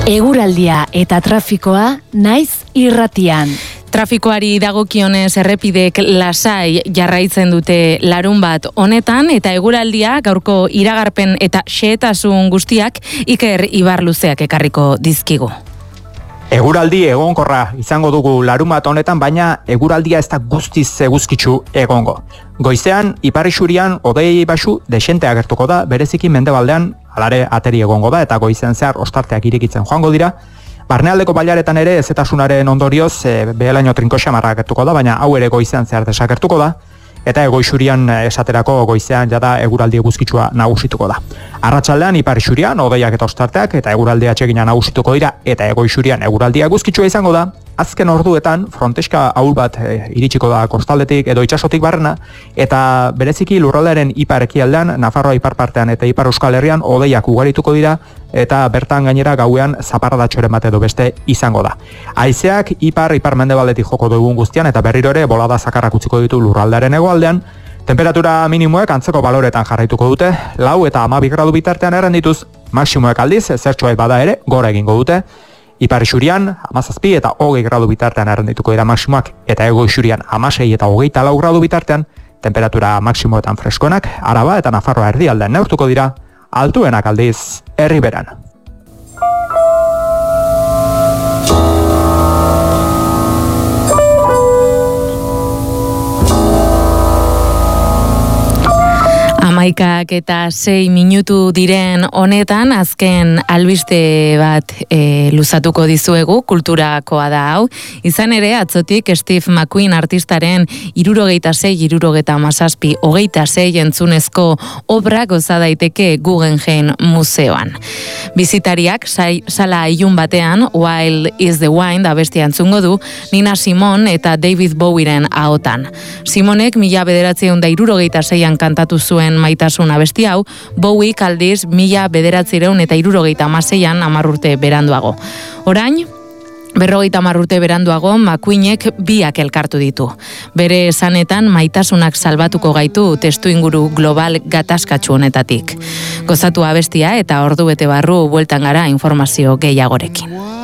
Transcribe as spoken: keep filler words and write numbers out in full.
Eguraldia eta trafikoa naiz irratian. Trafikoari dagokionez errepidek lasai jarraitzen dute larun bat honetan eta eguraldia gaurko iragarpen eta xehetasun guztiak Iker Ibarluzeak ekarriko dizkigu. Eguraldi egonkorra izango dugu larun bat honetan, baina eguraldia ez da guztiz eguzkitsu egongo. Goizean, ipar isurian hodei baxu desente agertuko da, bereziki mendebaldean alare ateri egongo da eta goizean zehar ostarteak irekitzen joango dira. Barnealdeko bailaretan ere ezetasunaren ondorioz e, behelaino trinko xamarra agertuko da, baina hau ere goizean zehar desagertuko da. Eta egoixurian esaterako goizean jada eguraldi eguzkitsua nagusituko da. Arratsaldean ipar isurian hodeiak eta ostarteak eta eguraldi atsegina nagusituko dira eta egoixurian eguraldia eguzkitsua izango da. Azken orduetan fronteska ahul bat e, iritsiko da kostaldetik edo itsasotik barrena eta bereziki lurraldearen ipar ekialdean, Nafarroa ipar partean eta ipar Euskal Herrian hodeiak ugarituko dira eta bertan gainera gauean zaparradatxoren bat edo beste izango da. Haizeak ipar ipar mendebaldetik joko dugun guztian eta berriro ere bolada zakarrak utziko ditu lurraldearen hegoaldean. Temperatura minimoek antzeko baloretan jarraituko dute, lau eta hamabi gradu bitartean errendituz, maksimoek aldiz zertxoa bada ere gora egingo dute. Ipar isurian hamazazpi eta hogei gradu bitartean errendituko dira maksimoak eta ego isurian hamasei eta hogeita lau gradu bitartean, temperatura maksimoetan freskoenak Araba eta Nafarroa erdialdean neurtuko dira, altuenak aldiz Erriberan. Hamaikak eta sei minutu diren honetan, azken albiste bat e, luzatuko dizuegu, kulturakoa da hau. Izan ere, atzotik Steve McQueen artistaren hirurogeita sei, hirurogeita hamazazpi, hogeita sei entzunezko obra goza daiteke Guggenheim Museoan. Bizitariak sai, sala ilun batean, Wild is the Wind abestia entzungo du, Nina Simone eta David Bowieren ahotan. Simonek mila bederatziehun eta hirurogeita seian kantatu zuen Maitasun abesti hau, Bowie aldiz mila bederatziehun eta hirurogeita hamaseian hamar urte beranduago. Orain, berrogeita hamar urte beranduago, McQueenek biak elkartu ditu. Bere esanetan maitasunak salbatuko gaitu testuinguru global gatazkatsu honetatik. Gozatu abestia eta ordu bete barru bueltan gara informazio gehiagorekin.